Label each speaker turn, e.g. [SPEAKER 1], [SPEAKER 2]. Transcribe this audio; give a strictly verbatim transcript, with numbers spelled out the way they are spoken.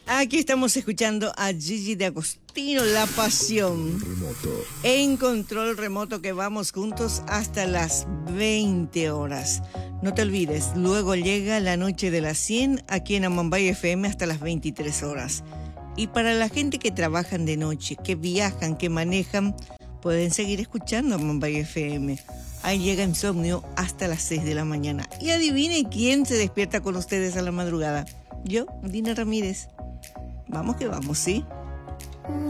[SPEAKER 1] Aquí estamos escuchando a Gigi D'Agostino, La Pasión. Remoto. En control remoto que vamos juntos hasta las veinte horas. No te olvides, luego llega la noche de las cien aquí en Amambay F M hasta las veintitrés horas. Y para la gente que trabajan de noche, que viajan, que manejan, pueden seguir escuchando Amambay F M. Ahí llega Insomnio hasta las seis de la mañana. Y adivinen quién se despierta con ustedes a la madrugada. Yo, Dina Ramírez. Vamos que vamos, ¿sí?